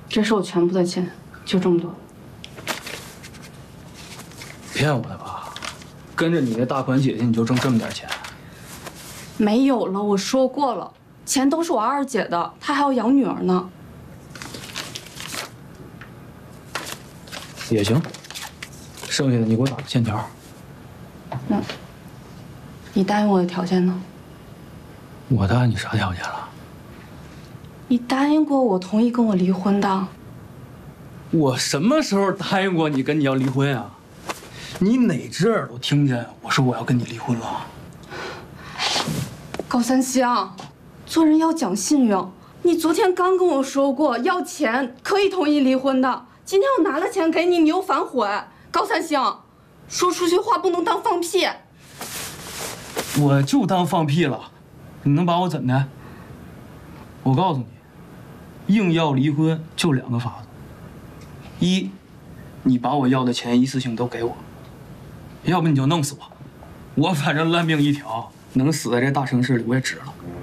这是我全部的钱，就这么多。 骗我的吧？跟着你那大款姐姐，你就挣这么点钱？ 没有了，我说过了，钱都是我二姐的，她还要养女儿呢。 也行，剩下的你给我打个欠条。 那，你答应我的条件呢？ 我答应你啥条件了？ 你答应过我同意跟我离婚的。 我什么时候答应过你跟你要离婚啊？你哪只耳朵听见我说我要跟你离婚了？ 高三香，做人要讲信用。你昨天刚跟我说过要钱可以同意离婚的，今天我拿了钱给你，你又反悔。高三香，说出去话不能当放屁。 我就当放屁了，你能把我怎的？我告诉你，硬要离婚就2个法子：一，你把我要的钱一次性都给我；要不你就弄死我，我反正烂命一条，能死在这大城市里我也值了。